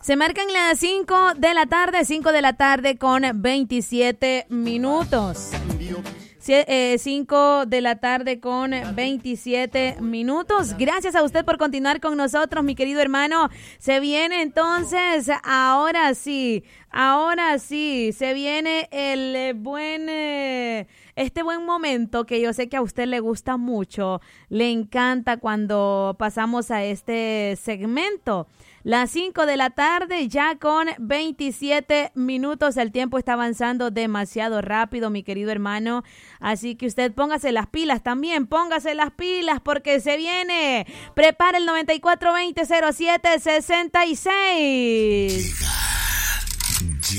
Se marcan las 5 de la tarde con 27 minutos. 5 de la tarde con 27 minutos. Gracias a usted por continuar con nosotros, mi querido hermano. Se viene entonces, ahora sí, se viene el este buen momento que yo sé que a usted le gusta mucho, le encanta cuando pasamos a este segmento. Las 5 de la tarde ya con 27 minutos. El tiempo está avanzando demasiado rápido, mi querido hermano. Así que usted póngase las pilas también. Póngase las pilas porque se viene. Prepare el 9420-0766.